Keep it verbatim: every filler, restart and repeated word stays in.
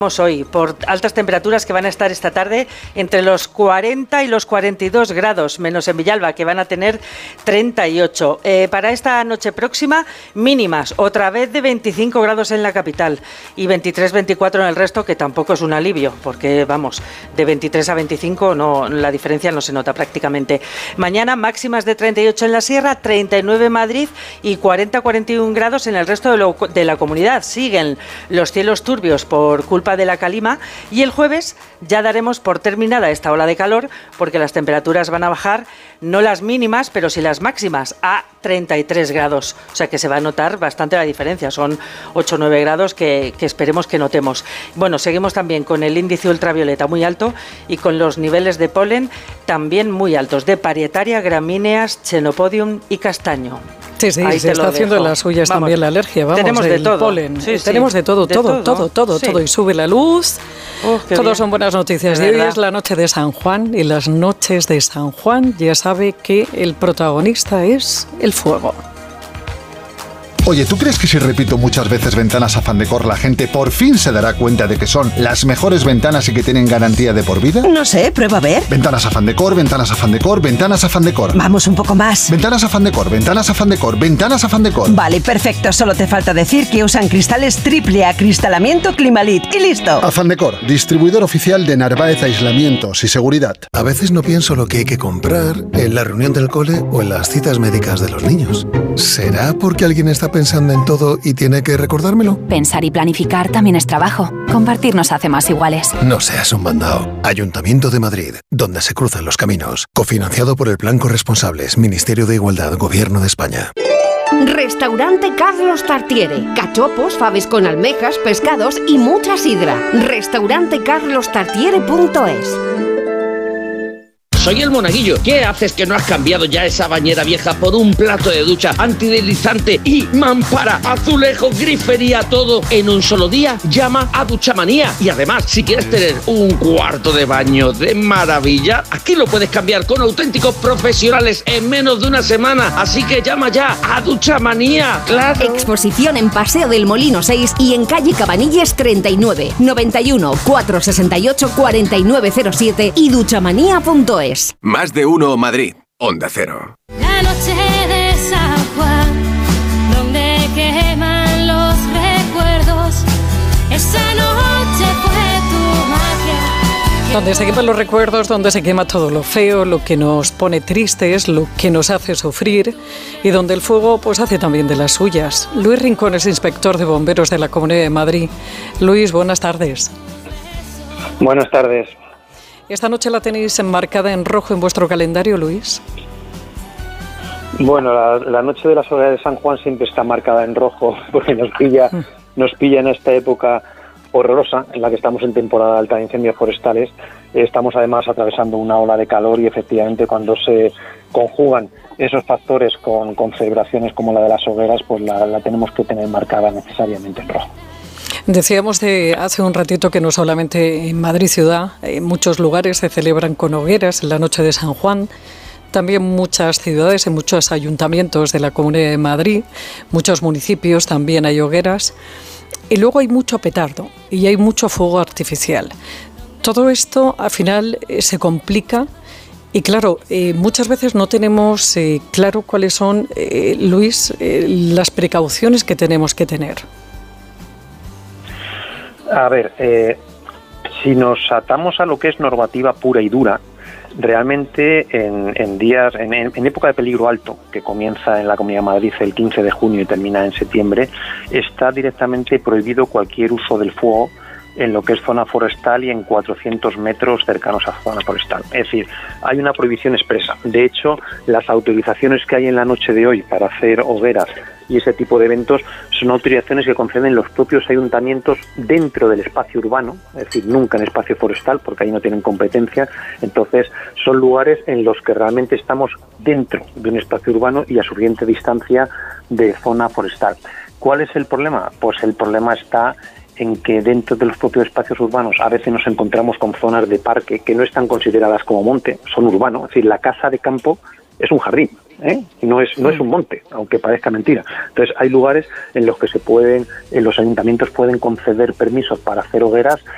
Hoy por altas temperaturas que van a estar esta tarde entre los cuarenta y los cuarenta y dos grados, menos en Villalba, que van a tener treinta y ocho. Eh, para esta noche próxima, mínimas, otra vez de veinticinco grados en la capital y veintitrés, veinticuatro en el resto, que tampoco es un alivio, porque vamos, de veintitrés a veinticinco no, la diferencia no se nota prácticamente. Mañana máximas de treinta y ocho en la Sierra, treinta y nueve en Madrid y cuarenta, cuarenta y uno grados en el resto de, lo, de la comunidad. Siguen los cielos turbios por culpa de la calima y el jueves ya daremos por terminada esta ola de calor porque las temperaturas van a bajar, no las mínimas, pero sí las máximas, a treinta y tres grados. O sea que se va a notar bastante la diferencia, son ocho o nueve grados que, que esperemos que notemos. Bueno, seguimos también con el índice ultravioleta muy alto y con los niveles de polen también muy altos, de Parietaria, gramíneas, Chenopodium y castaño. Sí, sí, se está haciendo en las suyas vamos, también la alergia, vamos, tenemos de todo. Polen. Sí, sí. Tenemos de todo, de todo, todo, todo, todo, sí. todo, y sube la luz, oh, todos son buenas noticias. Y hoy es la noche de San Juan, y las noches de San Juan ya sabe que el protagonista es el fuego. Oye, ¿tú crees que si repito muchas veces Ventanas Afán Decor, la gente por fin se dará cuenta de que son las mejores ventanas y que tienen garantía de por vida? No sé, prueba a ver. Ventanas Afán Decor, Ventanas Afán Decor, Ventanas Afán Decor. Vamos un poco más. Ventanas Afán Decor, Ventanas Afán Decor, Ventanas Afán Decor. Vale, perfecto. Solo te falta decir que usan cristales triple acristalamiento Climalit y listo. Afán Decor, distribuidor oficial de Narváez Aislamientos y Seguridad. A veces no pienso lo que hay que comprar en la reunión del cole o en las citas médicas de los niños. ¿Será porque alguien está pensando en todo y tiene que recordármelo? Pensar y planificar también es trabajo. Compartir nos hace más iguales. No seas un mandao. Ayuntamiento de Madrid, donde se cruzan los caminos. Cofinanciado por el Plan Corresponsables, Ministerio de Igualdad, Gobierno de España. Restaurante Carlos Tartiere. Cachopos, faves con almejas, pescados y mucha sidra. Restaurante carlos tartiere punto es. Soy el Monaguillo. ¿Qué haces que no has cambiado ya esa bañera vieja por un plato de ducha antideslizante y mampara, azulejo, grifería, todo en un solo día? Llama a Duchamanía. Y además, si quieres tener un cuarto de baño de maravilla, aquí lo puedes cambiar con auténticos profesionales en menos de una semana. Así que llama ya a Duchamanía. ¡Claro! Exposición en Paseo del Molino seis y en calle Cabanilles treinta y nueve, noventa y uno, cuatrocientos sesenta y ocho, cuarenta y nueve cero siete y duchamanía punto es. Más de uno Madrid, Onda Cero. La noche de San Juan, donde queman los recuerdos, esa noche fue tu magia. Donde se queman los recuerdos, donde se quema todo lo feo, lo que nos pone tristes, lo que nos hace sufrir y donde el fuego pues hace también de las suyas. Luis Rincón es inspector de bomberos de la Comunidad de Madrid. Luis, buenas tardes. Buenas tardes. ¿Esta noche la tenéis enmarcada en rojo en vuestro calendario, Luis? Bueno, la, la noche de las hogueras de San Juan siempre está marcada en rojo porque nos pilla, nos pilla en esta época horrorosa en la que estamos en temporada alta de incendios forestales. Estamos además atravesando una ola de calor y efectivamente cuando se conjugan esos factores con, con celebraciones como la de las hogueras, pues la, la tenemos que tener marcada necesariamente en rojo. Decíamos de hace un ratito que no solamente en Madrid ciudad, en muchos lugares se celebran con hogueras en la noche de San Juan. También muchas ciudades, en muchos ayuntamientos de la Comunidad de Madrid, muchos municipios también hay hogueras. Y luego hay mucho petardo y hay mucho fuego artificial. Todo esto al final eh, se complica y claro, eh, muchas veces no tenemos eh, claro cuáles son, eh, Luis, eh, las precauciones que tenemos que tener. A ver, eh, si nos atamos a lo que es normativa pura y dura, realmente en, en días, en, en época de peligro alto, que comienza en la Comunidad de Madrid el quince de junio y termina en septiembre, está directamente prohibido cualquier uso del fuego en lo que es zona forestal y en cuatrocientos metros cercanos a zona forestal. Es decir, hay una prohibición expresa. De hecho, las autorizaciones que hay en la noche de hoy para hacer hogueras y ese tipo de eventos son autorizaciones que conceden los propios ayuntamientos dentro del espacio urbano, es decir, nunca en espacio forestal, porque ahí no tienen competencia. Entonces, son lugares en los que realmente estamos dentro de un espacio urbano y a suficiente distancia de zona forestal. ¿Cuál es el problema? Pues el problema está en que dentro de los propios espacios urbanos a veces nos encontramos con zonas de parque que no están consideradas como monte, son urbanos, es decir, la casa de campo es un jardín, ¿eh? no es no es un monte, aunque parezca mentira. Entonces hay lugares en los que se pueden, en los ayuntamientos pueden conceder permisos para hacer hogueras